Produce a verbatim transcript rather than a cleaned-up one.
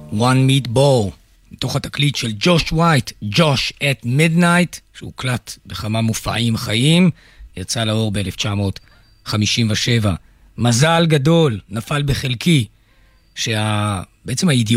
One Meat Ball, מתוך התקליט של ג'וש ווייט, ג'וש at Midnight, שהוקלט בכמה מופעים חיים, יצא לאור ב-אלף תשע מאות חמישים ושבע. מזל גדול, נפל בחלקי, שבעצם הידיעות